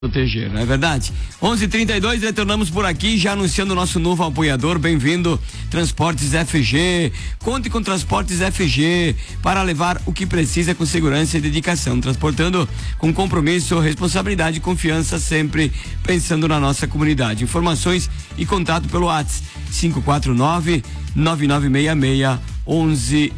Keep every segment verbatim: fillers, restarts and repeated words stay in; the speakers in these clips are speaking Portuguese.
proteger, não é verdade? onze e trinta e dois, retornamos por aqui já anunciando o nosso novo apoiador. Bem-vindo, Transportes F G. Conte com Transportes F G para levar o que precisa com segurança e dedicação, transportando com compromisso, responsabilidade e confiança, sempre pensando na nossa comunidade. Informações e contato pelo WhatsApp cinco quatro nove, nove nove seis seis, onze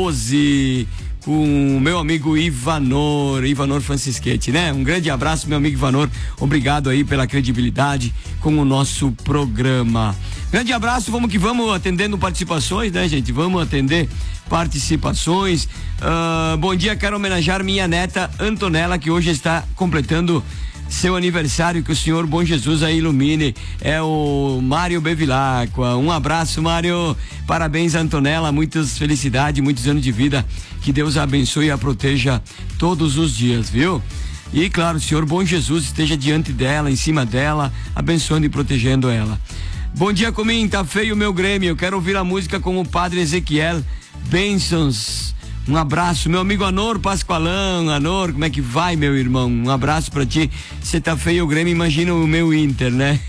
doze. Com o meu amigo Ivanor, Ivanor Francischetti, né? Um grande abraço, meu amigo Ivanor. Obrigado aí pela credibilidade com o nosso programa. Grande abraço, vamos que vamos atendendo participações, né, gente? Vamos atender participações. Uh, bom dia, quero homenagear minha neta Antonella, que hoje está completando seu aniversário, que o Senhor Bom Jesus a ilumine. É o Mário Bevilacqua. Um abraço, Mário. Parabéns, Antonella. Muitas felicidades, muitos anos de vida. Que Deus a abençoe e a proteja todos os dias, viu? E claro, o Senhor Bom Jesus esteja diante dela, em cima dela, abençoando e protegendo ela. Bom dia, Comim. Tá feio o meu Grêmio. Eu quero ouvir a música com o Padre Ezequiel. Bênçãos. Um abraço, meu amigo Anor Pascoalão. Anor, como é que vai, meu irmão? Um abraço pra ti. Você tá feio o Grêmio, imagina o meu Inter, né?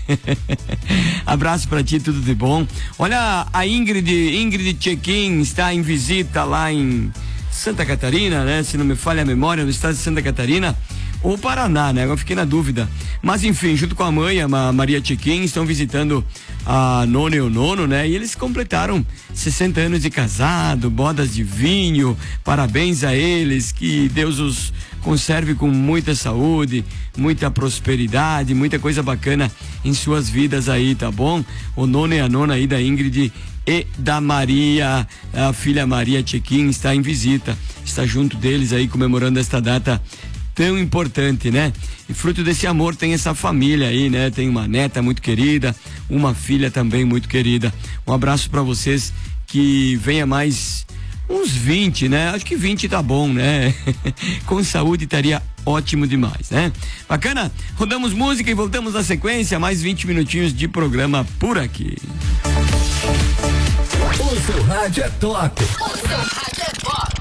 Abraço pra ti, tudo de bom. Olha, a Ingrid, Ingrid Chequim está em visita lá em Santa Catarina, né? Se não me falha a memória, no estado de Santa Catarina ou Paraná, né? Agora fiquei na dúvida. Mas enfim, junto com a mãe, a Maria Chequim, estão visitando a nona e o nono, né? E eles completaram sessenta anos de casado, bodas de vinho. Parabéns a eles, que Deus os conserve com muita saúde, muita prosperidade, muita coisa bacana em suas vidas aí, tá bom? O nono e a nona aí da Ingrid e da Maria, a filha Maria Chequim está em visita, está junto deles aí comemorando esta data tão importante, né? E fruto desse amor tem essa família aí, né? Tem uma neta muito querida, uma filha também muito querida. Um abraço para vocês, que venha mais uns vinte, né? Acho que vinte tá bom, né? Com saúde estaria ótimo demais, né? Bacana? Rodamos música e voltamos na sequência, mais vinte minutinhos de programa por aqui. O seu rádio é top. O seu rádio é top.